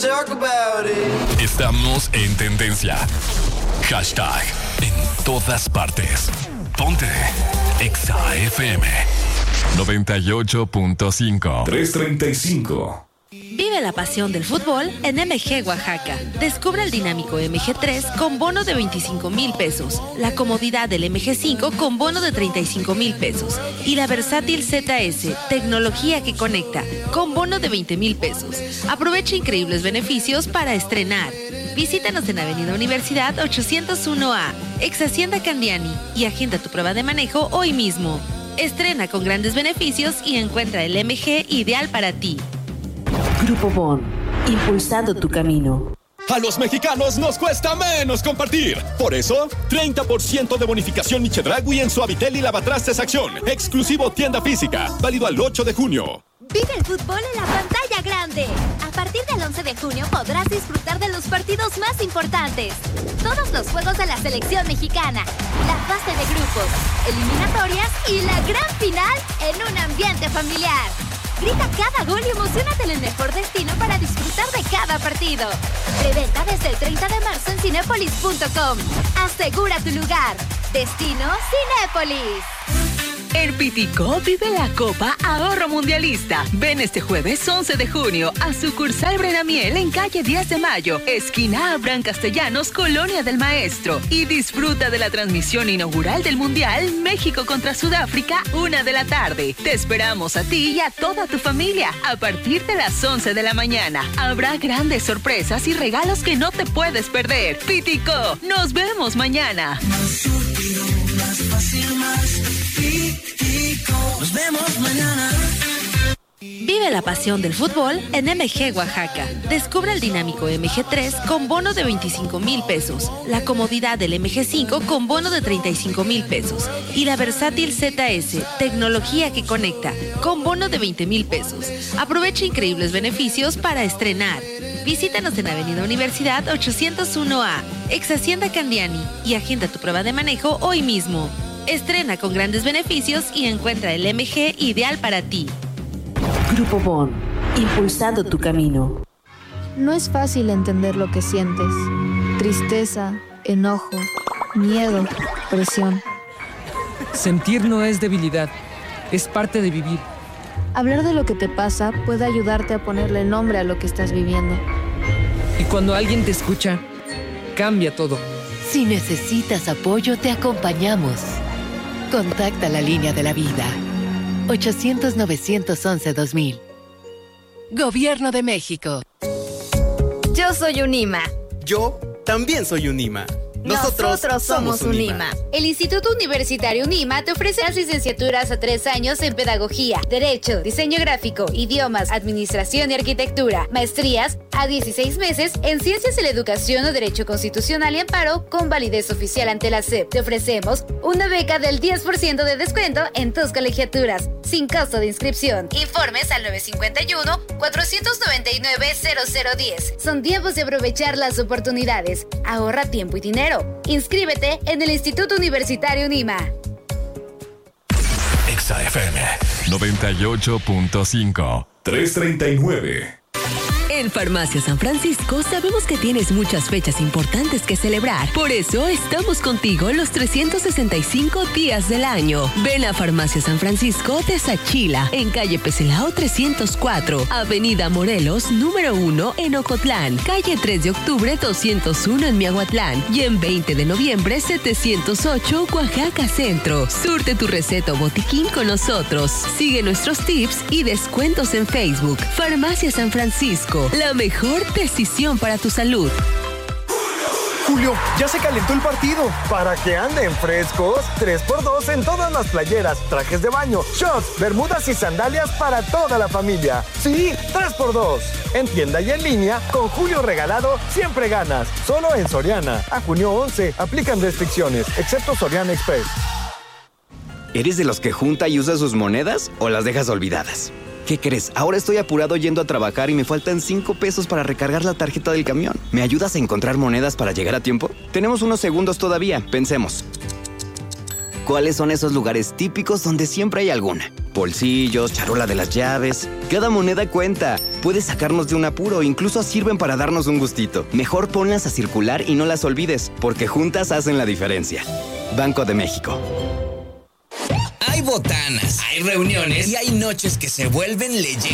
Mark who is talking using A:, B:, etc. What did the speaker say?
A: Estamos en tendencia. Hashtag en todas partes. Ponte Exa FM 98.5
B: 335.
C: Vive la pasión del fútbol en MG Oaxaca. Descubre el dinámico MG3 con bono de 25,000 pesos, la comodidad del MG5 con bono de 35,000 pesos y la versátil ZS, tecnología que conecta, con bono de 20,000 pesos. Aprovecha increíbles beneficios para estrenar. Visítanos en Avenida Universidad 801A, ex Hacienda Candiani, y agenda tu prueba de manejo hoy mismo. Estrena con grandes beneficios y encuentra el MG ideal para ti.
D: Grupo Bon, impulsando tu camino.
E: A los mexicanos nos cuesta menos compartir. Por eso, 30% de bonificación Chedraui en Suavitel y Lavatrastes Acción. Exclusivo tienda física. Válido al 8 de junio.
F: Vive el fútbol en la pantalla grande. A partir del 11 de junio podrás disfrutar de los partidos más importantes. Todos los juegos de la selección mexicana, la fase de grupos, eliminatorias y la gran final en un ambiente familiar. Grita cada gol y emocionate en el mejor destino para disfrutar de cada partido. Preventa desde el 30 de marzo en cinépolis.com. Asegura tu lugar. Destino Cinépolis.
G: En Pitico vive la Copa Ahorro Mundialista. Ven este jueves 11 de junio a sucursal Brenamiel en calle 10 de Mayo, esquina Abraham Castellanos, Colonia del Maestro. Y disfruta de la transmisión inaugural del Mundial México contra Sudáfrica, 1 de la tarde. Te esperamos a ti y a toda tu familia a partir de las 11 de la mañana. Habrá grandes sorpresas y regalos que no te puedes perder. Pitico, nos vemos mañana.
H: Más útil, más fácil, más Pitico. Nos vemos mañana.
C: Vive la pasión del fútbol en MG Oaxaca. Descubre el dinámico MG3 con bono de 25,000 pesos, la comodidad del MG5 con bono de 35,000 pesos y la versátil ZS, tecnología que conecta, con bono de 20,000 pesos. Aprovecha increíbles beneficios para estrenar. Visítanos en Avenida Universidad 801A, ex Hacienda Candiani, y agenda tu prueba de manejo hoy mismo. Estrena con grandes beneficios y encuentra el MG ideal para ti.
D: Grupo Bon, impulsando tu camino.
I: No es fácil entender lo que sientes. Tristeza, enojo, miedo, presión.
J: Sentir no es debilidad, es parte de vivir.
I: Hablar de lo que te pasa puede ayudarte a ponerle nombre a lo que estás viviendo.
J: Y cuando alguien te escucha, cambia todo.
K: Si necesitas apoyo, te acompañamos. Contacta la línea de la vida. 800-911-2000. Gobierno de México.
F: Yo soy UNIMA.
L: Yo también soy UNIMA. Nosotros somos UNIMA.
F: El Instituto Universitario UNIMA te ofrece las licenciaturas a 3 años en Pedagogía, Derecho, Diseño Gráfico, Idiomas, Administración y Arquitectura. Maestrías a 16 meses en Ciencias de la Educación o Derecho Constitucional y Amparo con validez oficial ante la SEP. Te ofrecemos una beca del 10% de descuento en tus colegiaturas, sin costo de inscripción. Informes al 951-499-0010. Son tiempos de aprovechar las oportunidades. Ahorra tiempo y dinero. Inscríbete en el Instituto Universitario UNIMA.
A: Exa FM 98.5
B: 339.
K: En Farmacia San Francisco sabemos que tienes muchas fechas importantes que celebrar. Por eso estamos contigo los 365 días del año. Ven a Farmacia San Francisco de Sachila, en calle Pecelao 304, Avenida Morelos, número 1 en Ocotlán, calle 3 de octubre 201 en Miahuatlán y en 20 de noviembre 708, Oaxaca Centro. Surte tu receta o botiquín con nosotros. Sigue nuestros tips y descuentos en Facebook. Farmacia San Francisco. La mejor decisión para tu salud.
M: Julio, ya se calentó el partido. Para que anden frescos, 3x2 en todas las playeras, trajes de baño, shorts, bermudas y sandalias para toda la familia. Sí, 3x2. En tienda y en línea, con Julio regalado, siempre ganas. Solo en Soriana. A junio 11, aplican restricciones, excepto Soriana Express.
L: ¿Eres de los que junta y usa sus monedas o las dejas olvidadas? ¿Qué crees? Ahora estoy apurado yendo a trabajar y me faltan 5 pesos para recargar la tarjeta del camión. ¿Me ayudas a encontrar monedas para llegar a tiempo? Tenemos unos segundos todavía. Pensemos. ¿Cuáles son esos lugares típicos donde siempre hay alguna? bolsillos, charola de las llaves. Cada moneda cuenta. Puede sacarnos de un apuro, incluso sirven para darnos un gustito. Mejor ponlas a circular y no las olvides, porque juntas hacen la diferencia. Banco de México.
N: Hay botanas, hay reuniones y hay noches que se vuelven leyendas.